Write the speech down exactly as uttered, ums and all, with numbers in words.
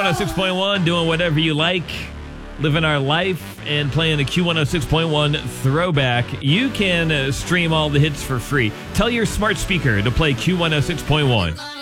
oh six point one, doing whatever you like, living our life, and playing the Q one oh six point one throwback. You can uh, stream all the hits for free. Tell your smart speaker to play Q one oh six point one.